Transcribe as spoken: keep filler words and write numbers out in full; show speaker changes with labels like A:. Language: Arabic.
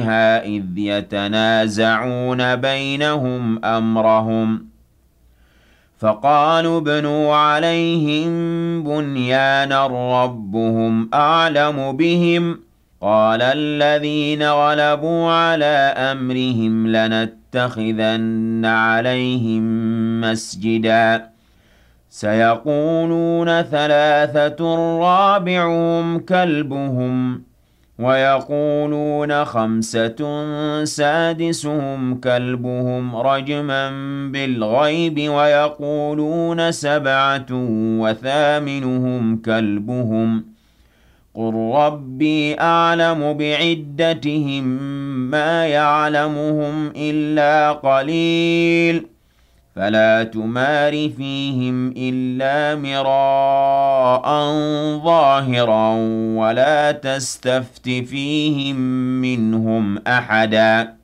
A: إذ يتنازعون بينهم أمرهم فقالوا ابنوا عليهم بنيانا ربهم أعلم بهم قال الذين غلبوا على أمرهم لنتخذن عليهم مسجدا سيقولون ثلاثة رابعهم كلبهم ويقولون خمسة سادسهم كلبهم رجما بالغيب ويقولون سبعة وثامنهم كلبهم قل ربي أعلم بعدتهم ما يعلمهم إلا قليل فلا تمار فيهم إلا مراء ظاهرا ولا تستفت فيهم منهم أحدا